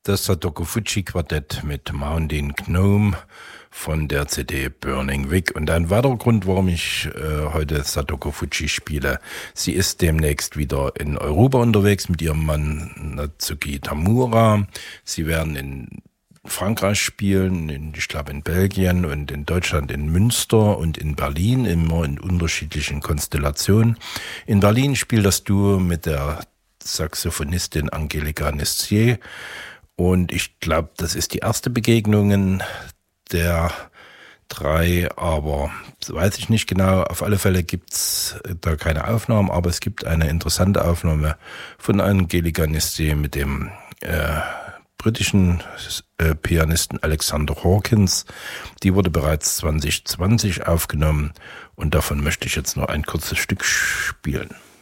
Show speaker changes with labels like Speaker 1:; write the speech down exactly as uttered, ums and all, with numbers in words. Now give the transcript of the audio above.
Speaker 1: Das Sadako Fuji Quartett mit Mountain Gnome von der C D Burning Wig. Und ein weiterer Grund, warum ich äh, heute Sadako Fuji spiele. Sie ist demnächst wieder in Europa unterwegs mit ihrem Mann Natsuki Tamura. Sie werden in Frankreich spielen, in, ich glaube in Belgien und in Deutschland in Münster und in Berlin, immer in unterschiedlichen Konstellationen. In Berlin spielt das Duo mit der Saxophonistin Angelika Nestier. Und ich glaube, das ist die erste Begegnung der drei, aber weiß ich nicht genau. Auf alle Fälle gibt's da keine Aufnahmen, aber es gibt eine interessante Aufnahme von Angelika Nestier mit dem äh, britischen äh, Pianisten Alexander Hawkins. Die wurde bereits zwanzig zwanzig aufgenommen und davon möchte ich jetzt nur ein kurzes Stück spielen.